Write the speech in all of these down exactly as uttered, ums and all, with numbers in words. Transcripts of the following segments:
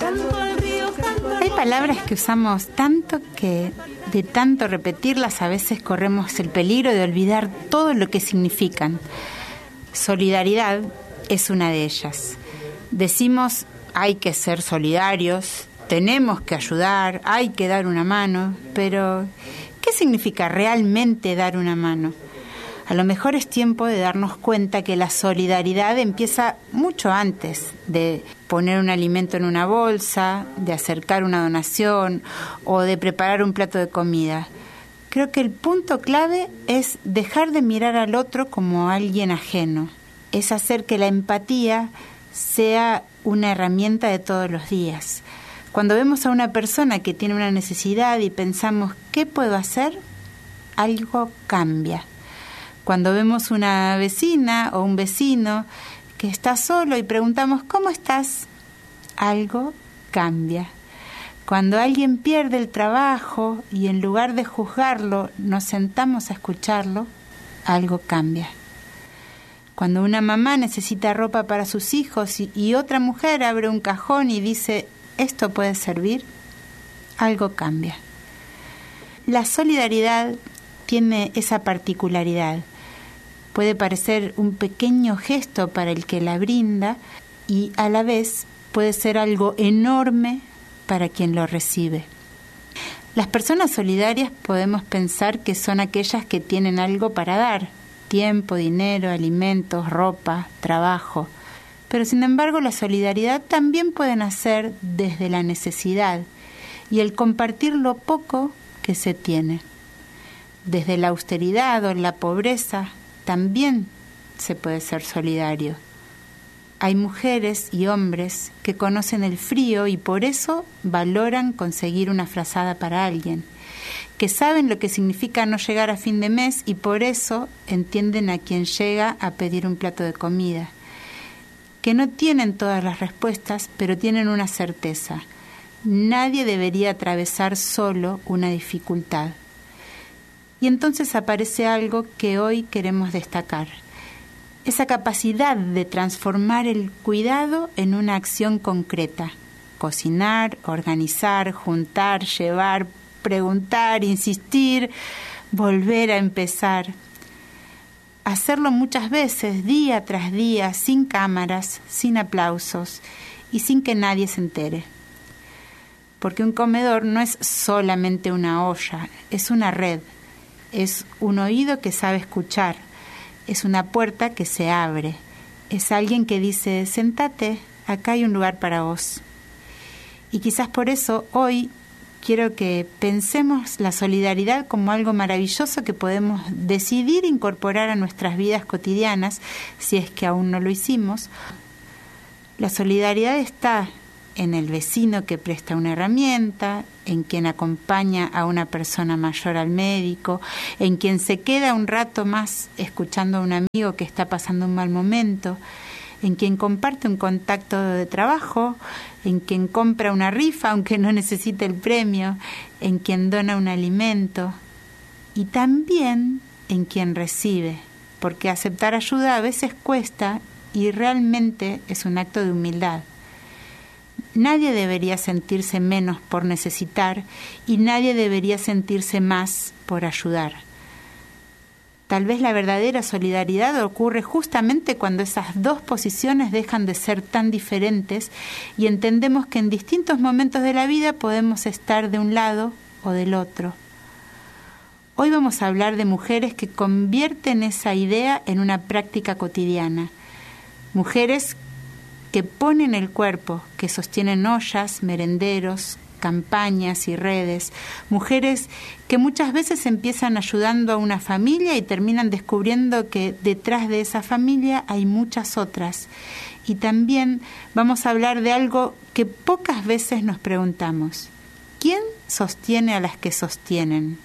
Hay palabras que usamos tanto que de tanto repetirlas a veces corremos el peligro de olvidar todo lo que significan. Solidaridad es una de ellas. Decimos hay que ser solidarios, tenemos que ayudar, hay que dar una mano, pero ¿qué significa realmente dar una mano? A lo mejor es tiempo de darnos cuenta que la solidaridad empieza mucho antes de poner un alimento en una bolsa, de acercar una donación o de preparar un plato de comida. Creo que el punto clave es dejar de mirar al otro como alguien ajeno. Es hacer que la empatía sea una herramienta de todos los días. Cuando vemos a una persona que tiene una necesidad y pensamos, ¿qué puedo hacer?, algo cambia. Cuando vemos una vecina o un vecino que está solo y preguntamos, ¿cómo estás?, algo cambia. Cuando alguien pierde el trabajo y en lugar de juzgarlo nos sentamos a escucharlo, algo cambia. Cuando una mamá necesita ropa para sus hijos y, y otra mujer abre un cajón y dice, ¿esto puede servir?, algo cambia. La solidaridad tiene esa particularidad. Puede parecer un pequeño gesto para el que la brinda y a la vez puede ser algo enorme para quien lo recibe. Las personas solidarias podemos pensar que son aquellas que tienen algo para dar, tiempo, dinero, alimentos, ropa, trabajo. Pero sin embargo la solidaridad también puede nacer desde la necesidad y el compartir lo poco que se tiene. Desde la austeridad o la pobreza también se puede ser solidario. Hay mujeres y hombres que conocen el frío y por eso valoran conseguir una frazada para alguien, que saben lo que significa no llegar a fin de mes y por eso entienden a quien llega a pedir un plato de comida, que no tienen todas las respuestas, pero tienen una certeza: nadie debería atravesar solo una dificultad. Y entonces aparece algo que hoy queremos destacar: esa capacidad de transformar el cuidado en una acción concreta. Cocinar, organizar, juntar, llevar, preguntar, insistir, volver a empezar. Hacerlo muchas veces, día tras día, sin cámaras, sin aplausos y sin que nadie se entere. Porque un comedor no es solamente una olla, es una red. Es un oído que sabe escuchar, es una puerta que se abre, es alguien que dice, sentate, acá hay un lugar para vos. Y quizás por eso hoy quiero que pensemos la solidaridad como algo maravilloso que podemos decidir incorporar a nuestras vidas cotidianas, si es que aún no lo hicimos. La solidaridad está en el vecino que presta una herramienta, en quien acompaña a una persona mayor al médico, en quien se queda un rato más escuchando a un amigo que está pasando un mal momento, en quien comparte un contacto de trabajo, en quien compra una rifa aunque no necesite el premio, en quien dona un alimento y también en quien recibe, porque aceptar ayuda a veces cuesta y realmente es un acto de humildad. Nadie debería sentirse menos por necesitar y nadie debería sentirse más por ayudar. Tal vez la verdadera solidaridad ocurre justamente cuando esas dos posiciones dejan de ser tan diferentes y entendemos que en distintos momentos de la vida podemos estar de un lado o del otro. Hoy vamos a hablar de mujeres que convierten esa idea en una práctica cotidiana. Mujeres que ponen el cuerpo, que sostienen ollas, merenderos, campañas y redes, mujeres que muchas veces empiezan ayudando a una familia y terminan descubriendo que detrás de esa familia hay muchas otras. Y también vamos a hablar de algo que pocas veces nos preguntamos: ¿quién sostiene a las que sostienen?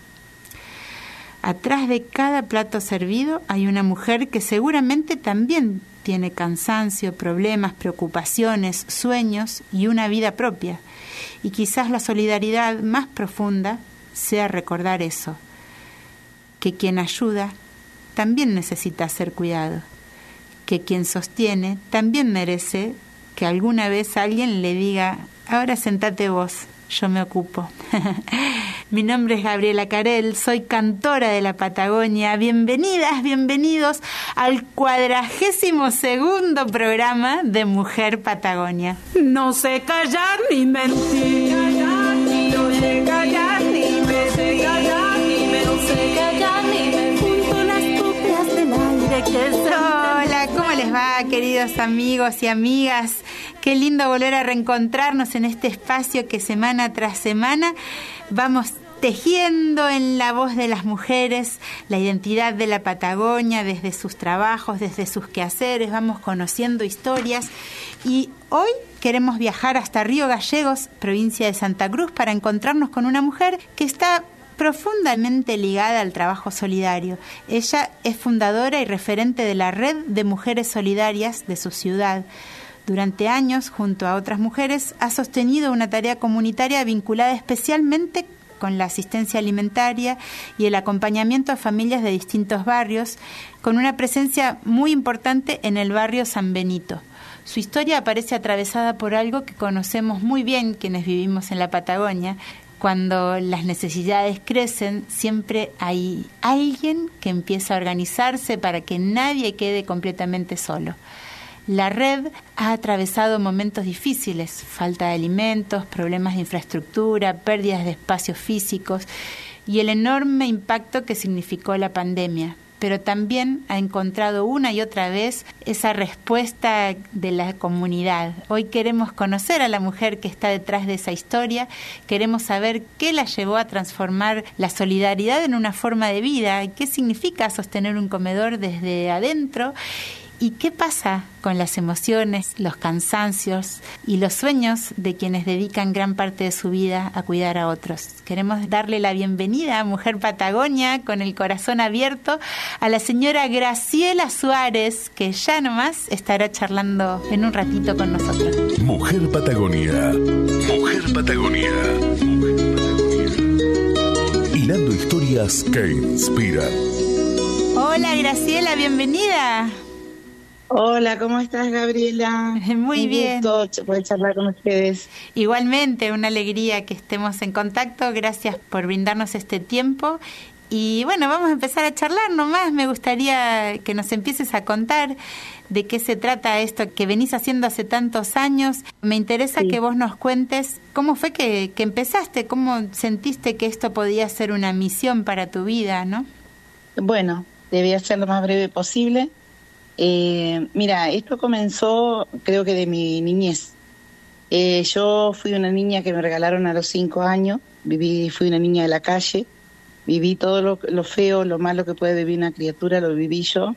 Atrás de cada plato servido hay una mujer que seguramente también tiene cansancio, problemas, preocupaciones, sueños y una vida propia. Y quizás la solidaridad más profunda sea recordar eso, que quien ayuda también necesita ser cuidado, que quien sostiene también merece que alguna vez alguien le diga Ahora sentate vos, yo me ocupo. Mi nombre es Gabriela Carel, soy cantora de la Patagonia. Bienvenidas, bienvenidos al cuadragésimo segundo programa de Mujer Patagonia. No sé callar ni mentir, no sé callar ni mentir, no sé callar ni mentir, con las copias del aire que se... Hola, ¿cómo les va, queridos amigos y amigas? Qué lindo volver a reencontrarnos en este espacio que semana tras semana vamos tejiendo en la voz de las mujeres la identidad de la Patagonia, desde sus trabajos, desde sus quehaceres, vamos conociendo historias y hoy queremos viajar hasta Río Gallegos, provincia de Santa Cruz, para encontrarnos con una mujer que está profundamente ligada al trabajo solidario. Ella es fundadora y referente de la Red de Mujeres Solidarias de su ciudad. Durante años, junto a otras mujeres, ha sostenido una tarea comunitaria vinculada especialmente con la asistencia alimentaria y el acompañamiento a familias de distintos barrios, con una presencia muy importante en el barrio San Benito. Su historia aparece atravesada por algo que conocemos muy bien quienes vivimos en la Patagonia. Cuando las necesidades crecen, siempre hay alguien que empieza a organizarse para que nadie quede completamente solo. La red ha atravesado momentos difíciles, falta de alimentos, problemas de infraestructura, pérdidas de espacios físicos y el enorme impacto que significó la pandemia. Pero también ha encontrado una y otra vez esa respuesta de la comunidad. Hoy queremos conocer a la mujer que está detrás de esa historia, queremos saber qué la llevó a transformar la solidaridad en una forma de vida, qué significa sostener un comedor desde adentro. ¿Y qué pasa con las emociones, los cansancios y los sueños de quienes dedican gran parte de su vida a cuidar a otros? Queremos darle la bienvenida a Mujer Patagonia con el corazón abierto a la señora Graciela Suárez, que ya nomás estará charlando en un ratito con nosotros. Mujer Patagonia. Mujer Patagonia. Mujer Patagonia. Hilando historias que inspiran. Hola Graciela, bienvenida. Hola, ¿cómo estás, Gabriela? Muy Un bien. gusto poder charlar con ustedes. Igualmente, una alegría que estemos en contacto. Gracias por brindarnos este tiempo. Y bueno, vamos a empezar a charlar nomás. Me gustaría que nos empieces a contar de qué se trata esto que venís haciendo hace tantos años. Me interesa sí. que vos nos cuentes cómo fue que, que empezaste, cómo sentiste que esto podía ser una misión para tu vida, ¿no? Bueno, debía ser lo más breve posible. Eh, mira, esto comenzó creo que de mi niñez. Eh, yo fui una niña que me regalaron a los cinco años, viví, fui una niña de la calle, viví todo lo, lo feo, lo malo que puede vivir una criatura, lo viví yo.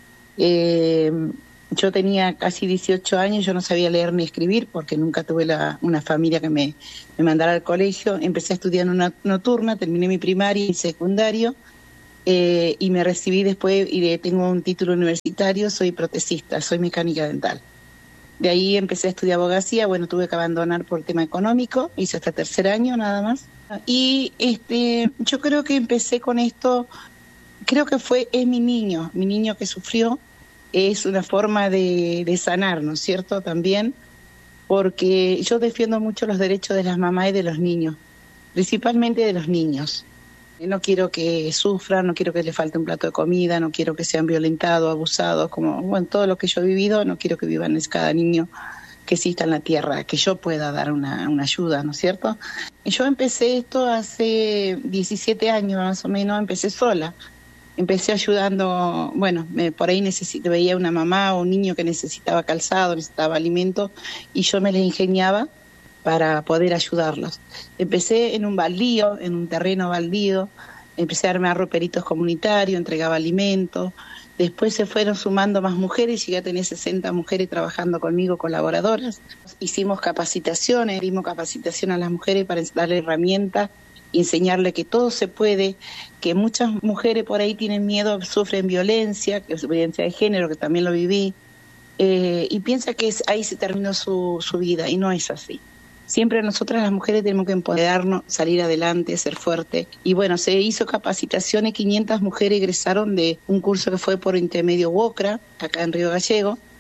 Eh, yo tenía casi dieciocho años, yo no sabía leer ni escribir porque nunca tuve la, una familia que me, me mandara al colegio. Empecé a estudiar en una nocturna, terminé mi primaria y secundario. Eh, y me recibí después y tengo un título universitario, soy protesista, soy mecánica dental. De ahí empecé a estudiar abogacía, bueno, tuve que abandonar por tema económico, hice hasta tercer año nada más. Y este, yo creo que empecé con esto, creo que fue, es mi niño, mi niño que sufrió, es una forma de, de sanar, ¿no es cierto? También, porque yo defiendo mucho los derechos de las mamás y de los niños, principalmente de los niños. No quiero que sufran, no quiero que les falte un plato de comida, no quiero que sean violentados, abusados, como bueno, todo lo que yo he vivido, no quiero que vivan es cada niño que exista en la tierra, que yo pueda dar una, una ayuda, ¿no es cierto? Y yo empecé esto hace diecisiete años más o menos, empecé sola, empecé ayudando, bueno, me, por ahí necesito, veía una mamá o un niño que necesitaba calzado, necesitaba alimento, y yo me les ingeniaba para poder ayudarlos. Empecé en un baldío, en un terreno baldío, empecé a armar roperitos comunitarios, entregaba alimentos, después se fueron sumando más mujeres, llegué a tener sesenta mujeres trabajando conmigo, colaboradoras. Hicimos capacitaciones, dimos capacitación a las mujeres para darle herramientas y enseñarle que todo se puede, que muchas mujeres por ahí tienen miedo, sufren violencia, que es violencia de género, que también lo viví, eh, y piensa que es, ahí se terminó su, su vida, y no es así. Siempre nosotras las mujeres tenemos que empoderarnos, salir adelante, ser fuertes. Y bueno, se hizo capacitaciones, quinientas mujeres egresaron de un curso que fue por intermedio WOCRA, acá en Río Gallegos,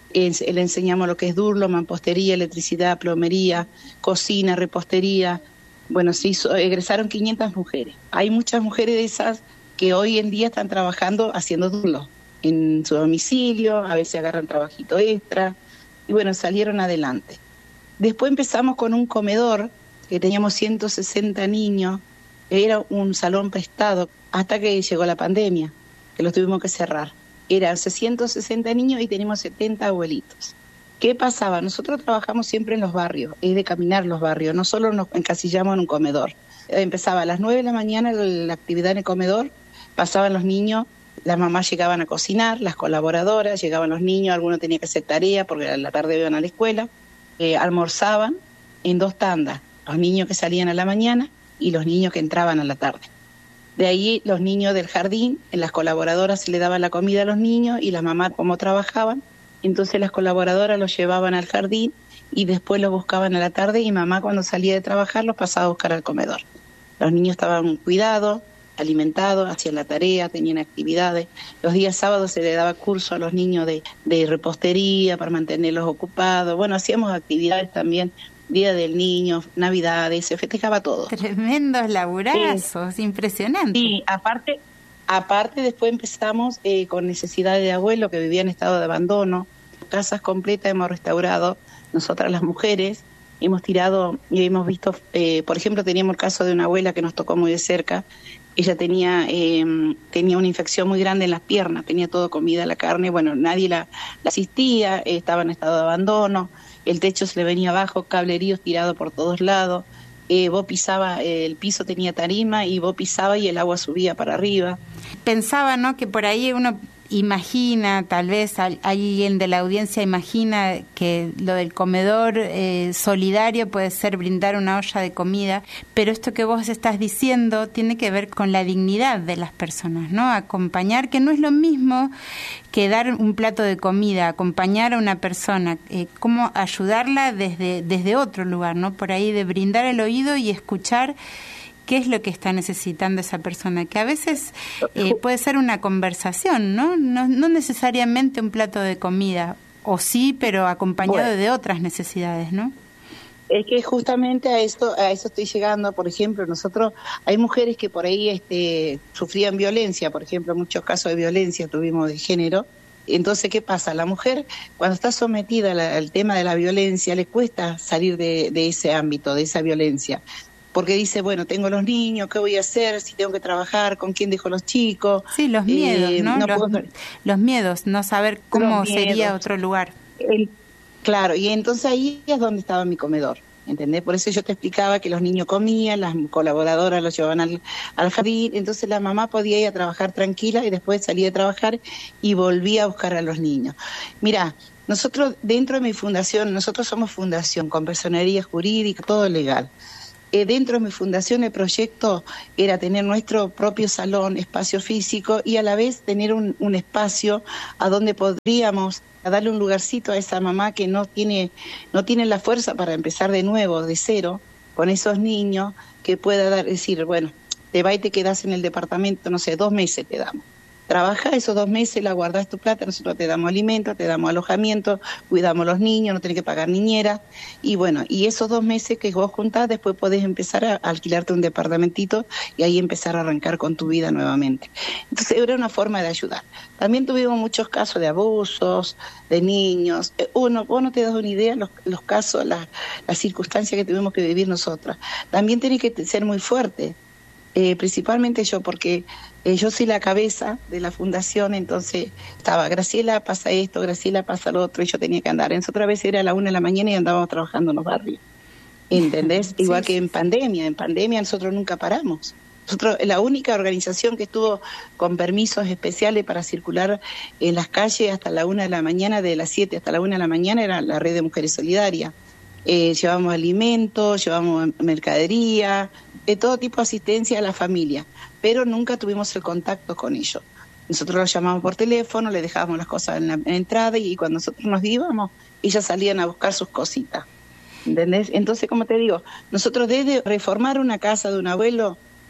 Eh, le enseñamos lo que es durlo, mampostería, electricidad, plomería, cocina, repostería. Bueno, se hizo, egresaron quinientas mujeres. Hay muchas mujeres de esas que hoy en día están trabajando haciendo durlo en su domicilio, a veces agarran trabajito extra, y bueno, salieron adelante. Después empezamos con un comedor, que teníamos ciento sesenta niños, era un salón prestado, hasta que llegó la pandemia, que lo tuvimos que cerrar. Eran ciento sesenta niños y teníamos setenta abuelitos. ¿Qué pasaba? Nosotros trabajamos siempre en los barrios, es de caminar los barrios, no solo nos encasillamos en un comedor. Empezaba a las nueve de la mañana la actividad en el comedor, pasaban los niños, las mamás llegaban a cocinar, las colaboradoras, llegaban los niños, algunos tenían que hacer tarea porque a la tarde iban a la escuela, eh, almorzaban en dos tandas, los niños que salían a la mañana y los niños que entraban a la tarde. De ahí los niños del jardín, en las colaboradoras se le daba la comida a los niños y las mamás como trabajaban, entonces las colaboradoras los llevaban al jardín y después los buscaban a la tarde y mamá cuando salía de trabajar los pasaba a buscar al comedor. Los niños estaban cuidados, alimentados, hacían la tarea, tenían actividades. Los días sábados se le daba curso a los niños de, de repostería para mantenerlos ocupados. Bueno, hacíamos actividades también, Día del Niño, Navidades, se festejaba todo. Tremendos laburazos, sí. Impresionante. Sí, aparte, aparte después empezamos eh, con necesidades de abuelos que vivían en estado de abandono. Casas completas hemos restaurado, nosotras las mujeres. Hemos tirado y hemos visto, eh, por ejemplo, teníamos el caso de una abuela que nos tocó muy de cerca. Ella tenía eh, tenía una infección muy grande en las piernas, tenía todo comida, la carne, bueno, nadie la, la asistía, eh, estaba en estado de abandono, el techo se le venía abajo, cableríos tirados por todos lados, eh, vos pisabas, eh, el piso tenía tarima y vos pisabas y el agua subía para arriba. Pensaba, ¿no?, que por ahí uno imagina, tal vez alguien de la audiencia imagina que lo del comedor eh, solidario puede ser brindar una olla de comida, pero esto que vos estás diciendo tiene que ver con la dignidad de las personas, ¿no? Acompañar, que no es lo mismo que dar un plato de comida, acompañar a una persona, eh, cómo ayudarla desde, desde otro lugar, ¿no? Por ahí de brindar el oído y escuchar qué es lo que está necesitando esa persona, que a veces eh, puede ser una conversación, ¿no? ¿no? No necesariamente un plato de comida, o sí, pero acompañado bueno, de otras necesidades, ¿no? Es que justamente a esto, a eso estoy llegando. Por ejemplo, nosotros, hay mujeres que por ahí este, sufrían violencia, por ejemplo, muchos casos de violencia tuvimos de género. Entonces, ¿qué pasa? La mujer, cuando está sometida al, al tema de la violencia, le cuesta salir de, de ese ámbito, de esa violencia. Porque dice, bueno, tengo los niños, ¿qué voy a hacer? Si tengo que trabajar, ¿con quién dejo los chicos? Sí, los miedos, eh, ¿no? no los, puedo... los miedos, no saber cómo sería otro lugar. El, claro, y entonces ahí es donde estaba mi comedor, ¿entendés? Por eso yo te explicaba que los niños comían, las colaboradoras los llevaban al, al jardín, entonces la mamá podía ir a trabajar tranquila y después salía de trabajar y volvía a buscar a los niños. Mirá, nosotros dentro de mi fundación, nosotros somos fundación con personería jurídica, todo legal. Eh, dentro de mi fundación el proyecto era tener nuestro propio salón, espacio físico y a la vez tener un, un espacio a donde podríamos darle un lugarcito a esa mamá que no tiene, no tiene la fuerza para empezar de nuevo, de cero, con esos niños, que pueda dar, decir, bueno, te vas y te quedas en el departamento, no sé, dos meses te damos. Trabaja esos dos meses, la guardás tu plata, nosotros te damos alimento, te damos alojamiento, cuidamos a los niños, no tenés que pagar niñera. Y bueno, y esos dos meses que vos juntás, después podés empezar a alquilarte un departamentito y ahí empezar a arrancar con tu vida nuevamente. Entonces era una forma de ayudar. También tuvimos muchos casos de abusos, de niños. Uno, vos no te das una idea los, los casos, las, las circunstancias que tuvimos que vivir nosotras. También tenés que ser muy fuerte. Eh, principalmente yo, porque eh, yo soy la cabeza de la fundación, entonces estaba, Graciela pasa esto, Graciela pasa lo otro, y yo tenía que andar. En otra vez era a la una de la mañana y andábamos trabajando en los barrios, ¿entendés? Sí, igual que en pandemia, en pandemia nosotros nunca paramos. Nosotros, la única organización que estuvo con permisos especiales para circular en las calles hasta la una de la mañana, de las siete hasta la una de la mañana, era la Red de Mujeres Solidarias. Eh, llevamos alimentos, llevamos mercadería, de todo tipo de asistencia a la familia, pero nunca tuvimos el contacto con ellos. Nosotros los llamamos por teléfono, les dejábamos las cosas en la, en la entrada y cuando nosotros nos íbamos, ellas salían a buscar sus cositas, ¿entendés? Entonces, como te digo, nosotros desde reformar una casa de un abuelo,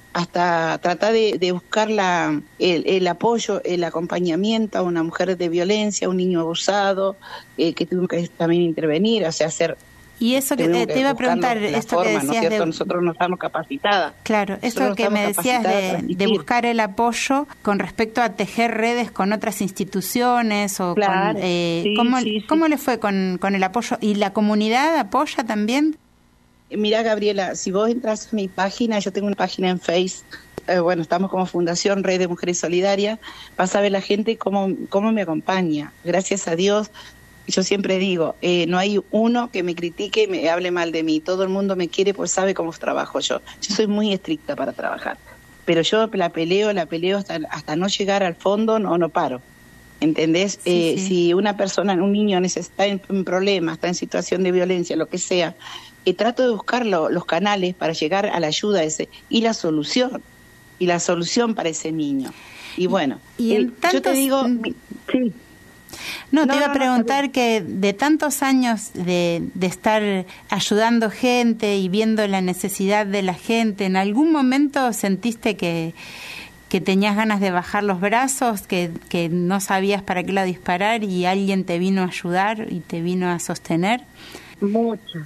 hasta tratar de, de buscar la, el, el apoyo, el acompañamiento a una mujer de violencia, a un niño abusado, eh, que tuvimos que también intervenir, o sea, hacer... Y eso que te, te iba a preguntar, esto forma, que decías ¿no de... Nosotros no estamos capacitadas. Claro, esto que me decías de, de buscar el apoyo con respecto a tejer redes con otras instituciones o claro, con... Eh, sí, ¿Cómo, sí, sí. ¿Cómo le fue con, con el apoyo? ¿Y la comunidad apoya también? Mira, Gabriela, si vos entras a mi página, yo tengo una página en Face, eh, bueno, estamos como Fundación Red de Mujeres Solidarias, vas a ver la gente cómo, cómo me acompaña. Gracias a Dios, yo siempre digo, eh, no hay uno que me critique y me hable mal de mí. Todo el mundo me quiere pues sabe cómo trabajo yo. Yo soy muy estricta para trabajar, pero yo la peleo, la peleo hasta, hasta no llegar al fondo, no, no paro. ¿Entendés? Sí, eh, sí. Si una persona, un niño está en, en problemas, está en situación de violencia, lo que sea, eh, trato de buscar lo, los canales para llegar a la ayuda ese y la solución, y la solución para ese niño. Y bueno, y en eh, tantos... yo te digo, sí. No, No, te iba no, a no, preguntar no, que de tantos años de, de estar ayudando gente y viendo la necesidad de la gente, ¿en algún momento sentiste que, que tenías ganas de bajar los brazos, que, que no sabías para qué lado disparar y alguien te vino a ayudar y te vino a sostener? Muchas,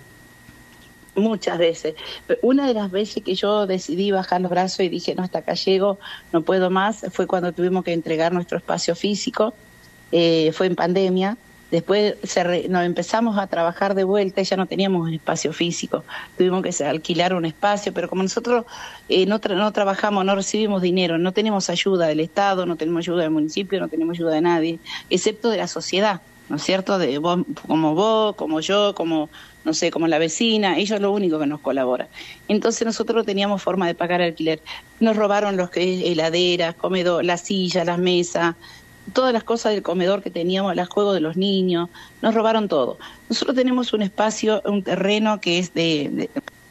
muchas veces. Pero una de las veces que yo decidí bajar los brazos y dije, no, hasta acá llego, no puedo más, fue cuando tuvimos que entregar nuestro espacio físico. Eh, fue en pandemia, después se re, nos empezamos a trabajar de vuelta y ya no teníamos espacio físico, tuvimos que alquilar un espacio, pero como nosotros eh, no, tra no trabajamos, no recibimos dinero, no tenemos ayuda del Estado, no tenemos ayuda del municipio, no tenemos ayuda de nadie, excepto de la sociedad, ¿no es cierto? De vos, como vos, como yo, como no sé, como la vecina, ellos es lo único que nos colabora. Entonces nosotros no teníamos forma de pagar alquiler, nos robaron los que es heladeras, comedor, las sillas, las mesas, todas las cosas del comedor que teníamos, los juegos de los niños, nos robaron todo. Nosotros tenemos un espacio, un terreno que es de... de...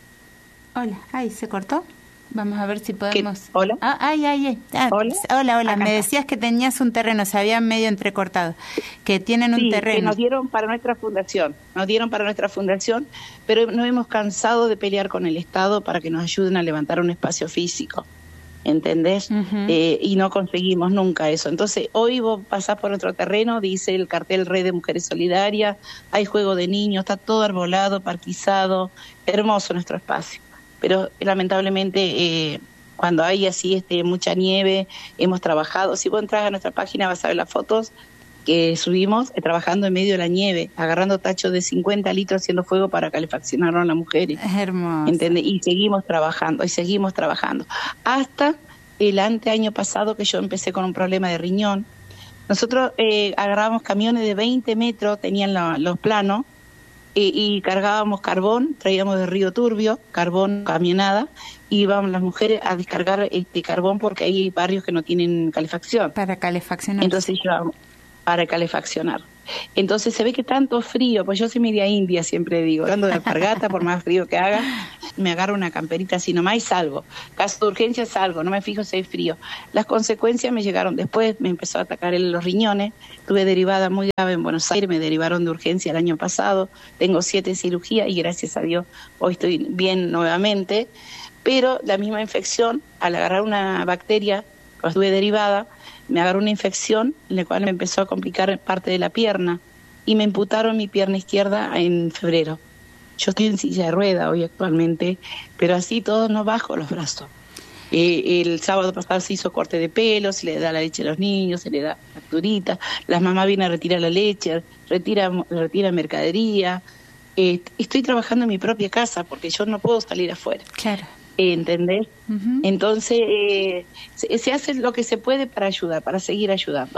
Hola, ay, ¿se cortó? Vamos a ver si podemos... ¿Qué? ¿Hola? Ah, ay, ay, ay. Ah, ¿Hola? Hola, hola. Acá Me está. decías que tenías un terreno, se había medio entrecortado, que tienen un Sí, terreno. que nos dieron para nuestra fundación, nos dieron para nuestra fundación, pero nos hemos cansado de pelear con el Estado para que nos ayuden a levantar un espacio físico. ¿Entendés? Uh-huh. eh, y no conseguimos nunca eso. Entonces, hoy vos pasás por nuestro terreno, dice el cartel Red de Mujeres Solidarias, hay juego de niños, está todo arbolado, parquizado, hermoso nuestro espacio. Pero lamentablemente, eh, cuando hay así este mucha nieve, hemos trabajado, si vos entras a nuestra página vas a ver las fotos que subimos eh, trabajando en medio de la nieve, agarrando tachos de cincuenta litros haciendo fuego para calefaccionar a las mujeres. Es hermoso. ¿Entendés? Y seguimos trabajando, y seguimos trabajando. Hasta el anteaño pasado que yo empecé con un problema de riñón. Nosotros eh, agarrábamos camiones de veinte metros, tenían la, los planos, eh, y cargábamos carbón, traíamos de Río Turbio, carbón camionada, y íbamos las mujeres a descargar este carbón porque hay barrios que no tienen calefacción. Para calefaccionar. Entonces yo... para calefaccionar. Entonces se ve que tanto frío, pues yo soy media india, siempre digo, hablando de alpargata, por más frío que haga, me agarro una camperita así nomás y salgo. Caso de urgencia salgo, no me fijo si hay frío. Las consecuencias me llegaron después, me empezó a atacar en los riñones, tuve derivada muy grave en Buenos Aires, me derivaron de urgencia el año pasado, tengo siete cirugías y gracias a Dios hoy estoy bien nuevamente, pero la misma infección, al agarrar una bacteria, pues estuve derivada, me agarró una infección, en la cual me empezó a complicar parte de la pierna y me amputaron mi pierna izquierda en febrero. Yo estoy en silla de rueda hoy actualmente, pero así todo no bajo los brazos. Eh, el sábado pasado se hizo corte de pelo, se le da la leche a los niños, se le da facturita, las mamás vienen a retirar la leche, retira, retira mercadería. Eh, estoy trabajando en mi propia casa porque yo no puedo salir afuera. Claro. ¿Entendés? Uh-huh. Entonces eh, se, se hace lo que se puede para ayudar, para seguir ayudando.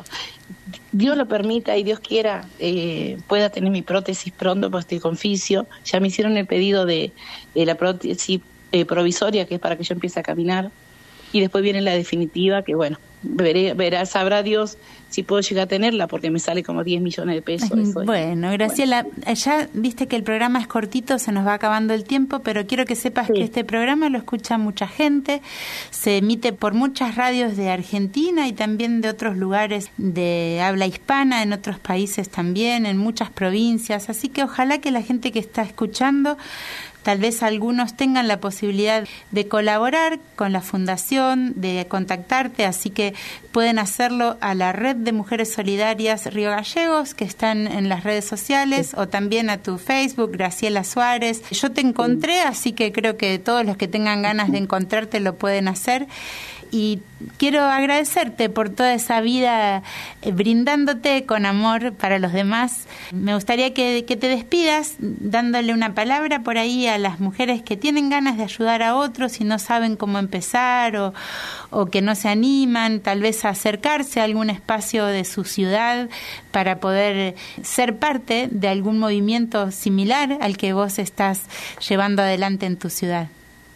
Dios lo permita y Dios quiera, eh, pueda tener mi prótesis pronto, porque estoy con fisio. Ya me hicieron el pedido de, de la prótesis eh, provisoria, que es para que yo empiece a caminar. Y después viene la definitiva, que bueno, veré, verá, sabrá Dios si puedo llegar a tenerla, porque me sale como diez millones de pesos. Eso es. Bueno, Graciela, bueno. Ya viste que el programa es cortito, se nos va acabando el tiempo, pero quiero que sepas sí. que este programa lo escucha mucha gente, se emite por muchas radios de Argentina y también de otros lugares de habla hispana, en otros países también, en muchas provincias, así que ojalá que la gente que está escuchando tal vez algunos tengan la posibilidad de colaborar con la fundación, de contactarte, así que pueden hacerlo a la Red de Mujeres Solidarias Río Gallegos, que están en las redes sociales, sí. o también a tu Facebook, Graciela Suárez. Yo te encontré, así que creo que todos los que tengan ganas de encontrarte lo pueden hacer. Y quiero agradecerte por toda esa vida eh, brindándote con amor para los demás. Me gustaría que, que te despidas dándole una palabra por ahí a las mujeres que tienen ganas de ayudar a otros y no saben cómo empezar o, o que no se animan tal vez a acercarse a algún espacio de su ciudad para poder ser parte de algún movimiento similar al que vos estás llevando adelante en tu ciudad.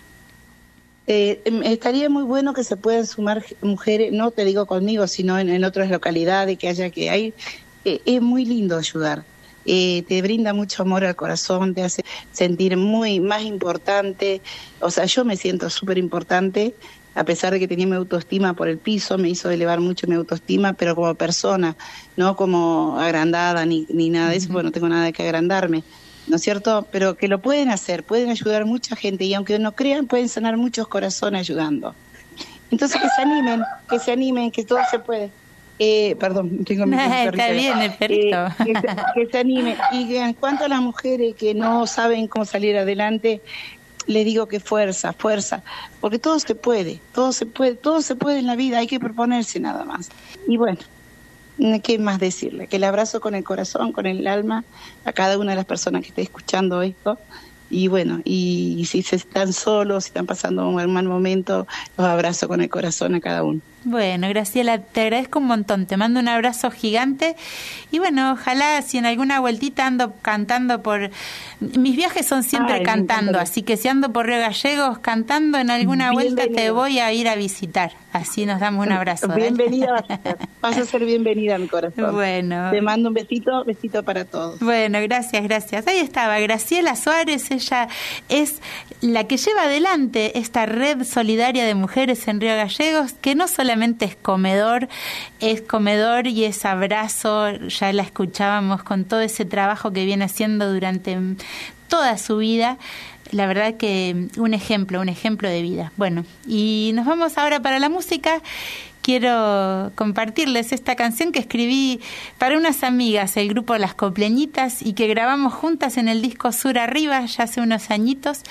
Eh, estaría muy bueno que se puedan sumar mujeres, no te digo conmigo, sino en, en otras localidades que haya que hay. Eh, es muy lindo ayudar, eh, te brinda mucho amor al corazón, te hace sentir muy más importante. O sea, yo me siento súper importante, a pesar de que tenía mi autoestima por el piso, me hizo elevar mucho mi autoestima, pero como persona, no como agrandada ni, ni nada de eso, porque no tengo nada de que agrandarme. ¿No es cierto? Pero que lo pueden hacer, pueden ayudar mucha gente y aunque no crean, pueden sanar muchos corazones ayudando. Entonces que se animen, que se animen, que todo se puede. Eh, perdón, tengo mi perrito. Está bien, el perrito. Eh, que, se, que se animen. Y en cuanto a las mujeres que no saben cómo salir adelante, les digo que fuerza, fuerza, porque todo se puede, todo se puede, todo se puede en la vida, hay que proponerse nada más. Y bueno, ¿qué más decirle? Que le abrazo con el corazón, con el alma, a cada una de las personas que esté escuchando esto. Y bueno, y, y si se están solos, si están pasando un mal momento, los abrazo con el corazón a cada uno. Bueno, Graciela, te agradezco un montón, te mando un abrazo gigante y bueno, ojalá si en alguna vueltita ando cantando por... Mis viajes son siempre Ay, cantando, así que si ando por Río Gallegos cantando en alguna bienvenida. Vuelta te voy a ir a visitar, así nos damos un abrazo. Bienvenida vas a ser, vas a ser bienvenida mi corazón. Bueno. Te mando un besito, besito para todos. Bueno, gracias, gracias. Ahí estaba Graciela Suárez, ella es la que lleva adelante esta red solidaria de mujeres en Río Gallegos, que no solamente es comedor, es comedor y es abrazo, ya la escuchábamos con todo ese trabajo que viene haciendo durante toda su vida, la verdad que un ejemplo, un ejemplo de vida. Bueno, y nos vamos ahora para la música. Quiero compartirles esta canción que escribí para unas amigas, el grupo Las Copleñitas, y que grabamos juntas en el disco Sur Arriba ya hace unos añitos.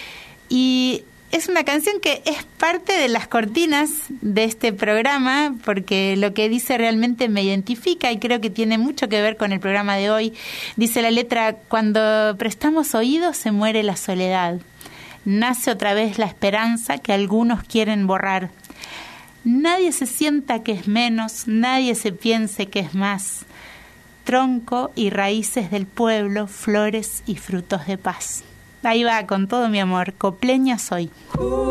Y es una canción que es parte de las cortinas de este programa, porque lo que dice realmente me identifica y creo que tiene mucho que ver con el programa de hoy. Dice la letra: cuando prestamos oídos se muere la soledad, nace otra vez la esperanza que algunos quieren borrar. Nadie se sienta que es menos, nadie se piense que es más. Tronco y raíces del pueblo, flores y frutos de paz. Ahí va, con todo mi amor, copleña soy.